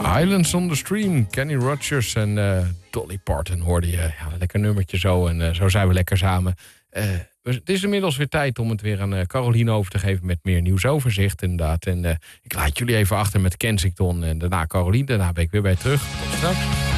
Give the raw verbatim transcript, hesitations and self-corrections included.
Islands on the Stream, Kenny Rogers en uh, Dolly Parton hoorde je. Ja, een lekker nummertje zo en uh, zo zijn we lekker samen. Uh, het is inmiddels weer tijd om het weer aan uh, Caroline over te geven met meer nieuwsoverzicht inderdaad. En uh, ik laat jullie even achter met Kensington en daarna Caroline. Daarna ben ik weer bij je terug. Tot straks.